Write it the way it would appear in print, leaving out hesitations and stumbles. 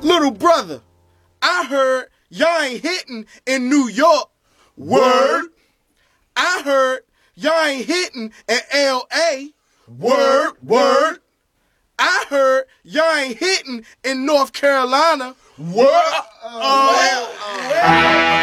Little brother, I heard y'all ain't hitting in New York. Word. I heard y'all ain't hitting in L.A. Word, word. I heard y'all ain't hitting in North Carolina. Word.